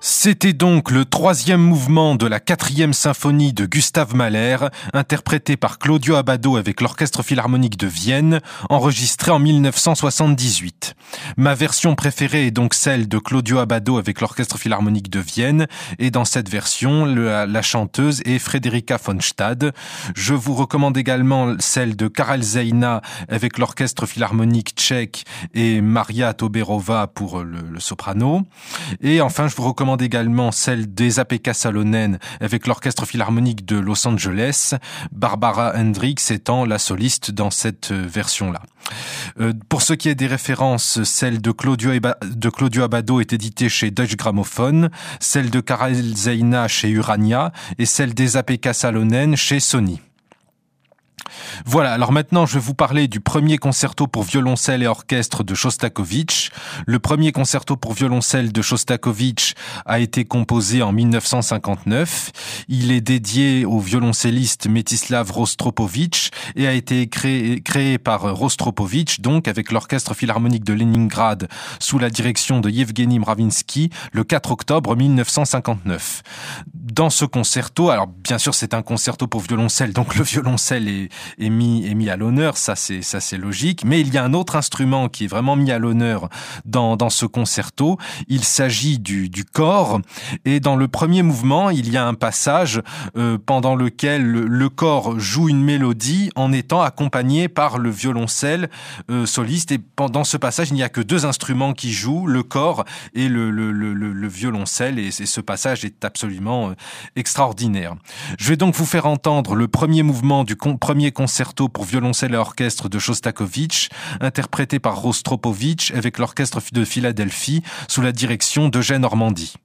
C'était donc le troisième mouvement de la 4e symphonie de Gustav Mahler, interprété par Claudio Abbado avec l'Orchestre Philharmonique de Vienne, enregistré en 1978. Ma version préférée est donc celle de Claudio Abbado avec l'Orchestre Philharmonique de Vienne, et dans cette version, la chanteuse est Frederica von Stade. Je vous recommande également celle de Karel Zeina avec l'Orchestre Philharmonique tchèque et Maria Toberova pour le soprano. Et enfin, je vous recommande également celle d'Esa-Pekka Salonen avec l'Orchestre Philharmonique de Los Angeles, Barbara Hendricks étant la soliste dans cette version-là. Pour ce qui est des références, celle de Claudio Abbado est éditée chez Deutsche Grammophon, celle de Karel Zeina chez Urania et celle d'Esa-Pekka Salonen chez Sony. Voilà, alors maintenant je vais vous parler du premier concerto pour violoncelle et orchestre de Shostakovich. Le premier concerto pour violoncelle de Shostakovich a été composé en 1959. Il est dédié au violoncelliste Mstislav Rostropovitch et a été créé par Rostropovitch, donc avec l'Orchestre Philharmonique de Leningrad sous la direction de Yevgeny Mravinsky le 4 octobre 1959. Dans ce concerto, alors bien sûr c'est un concerto pour violoncelle, donc le violoncelle est mis à l'honneur, ça c'est logique, mais il y a un autre instrument qui est vraiment mis à l'honneur dans ce concerto. Il s'agit du cor, et dans le premier mouvement, il y a un passage pendant lequel le cor joue une mélodie en étant accompagné par le violoncelle soliste, et pendant ce passage, il n'y a que deux instruments qui jouent, le cor et le violoncelle, et ce passage est absolument extraordinaire. Je vais donc vous faire entendre le premier mouvement du premier concerto pour violoncelle et orchestre de Shostakovich, interprété par Rostropovitch avec l'Orchestre de Philadelphie sous la direction d'Eugène Ormandy.